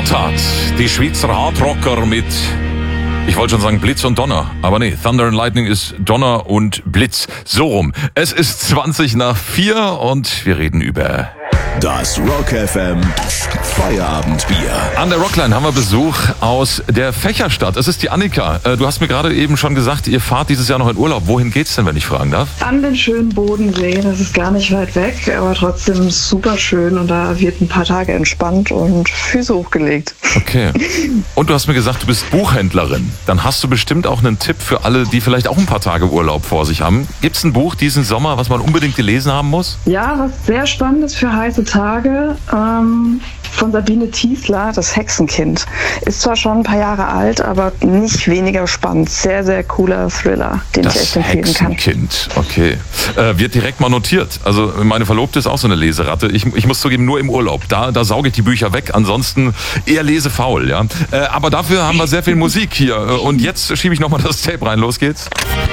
Gotthard, die Schweizer Hardrocker mit, ich wollte schon sagen Blitz und Donner, aber nee, Thunder and Lightning ist Donner und Blitz. So rum. Es ist 4:20 und wir reden über das Rock FM Feierabendbier. An der Rockline haben wir Besuch aus der Fächerstadt. Es ist die Annika. Du hast mir gerade eben schon gesagt, ihr fahrt dieses Jahr noch in Urlaub. Wohin geht's denn, wenn ich fragen darf? An den schönen Bodensee. Das ist gar nicht weit weg, aber trotzdem super schön. Und da wird ein paar Tage entspannt und Füße hochgelegt. Okay. Und du hast mir gesagt, du bist Buchhändlerin. Dann hast du bestimmt auch einen Tipp für alle, die vielleicht auch ein paar Tage Urlaub vor sich haben. Gibt's ein Buch diesen Sommer, was man unbedingt gelesen haben muss? Ja, was sehr spannend ist für heiße Tage, von Sabine Tiesler, das Hexenkind. Ist zwar schon ein paar Jahre alt, aber nicht weniger spannend. Sehr, sehr cooler Thriller, den ich echt empfehlen kann. Das Hexenkind, okay. Wird direkt mal notiert. Also meine Verlobte ist auch so eine Leseratte. Ich muss zugeben, nur im Urlaub. Da sauge ich die Bücher weg. Ansonsten eher lesefaul, ja. Aber dafür haben wir sehr viel Musik hier. Und jetzt schiebe ich nochmal das Tape rein. Los geht's.